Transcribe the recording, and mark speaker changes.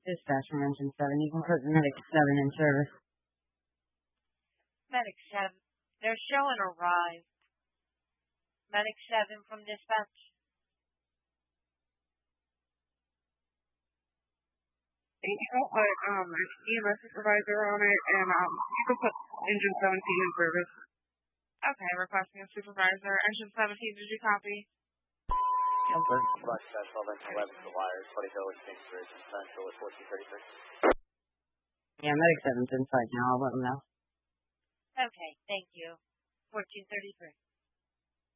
Speaker 1: Dispatch from Engine 7. You can put Medic 7 in service.
Speaker 2: Medic 7. They're showing arrived. Medic 7 from dispatch.
Speaker 3: You can put EMS supervisor on it, and you can put Engine 17 in service.
Speaker 2: Okay, requesting a supervisor. Engine 17, did you copy?
Speaker 4: Flash Dash 12 11 to wires, 20 Hill, Exchange Bridge, Central at 1433.
Speaker 1: Yeah, Medic 7's inside now. I'll let them know.
Speaker 2: Okay, thank you. 1433.